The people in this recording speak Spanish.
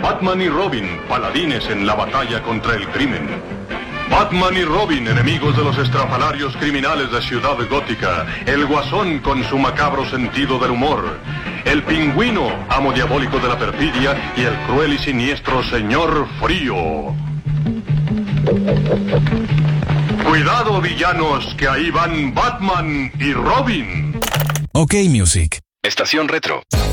Batman y Robin, paladines en la batalla contra el crimen. Batman y Robin, enemigos de los estrafalarios criminales de Ciudad Gótica. El Guasón con su macabro sentido del humor. El Pingüino, amo diabólico de la perfidia. Y el cruel y siniestro Señor Frío. Cuidado, villanos, que ahí van Batman y Robin. OK Music. Estación Retro.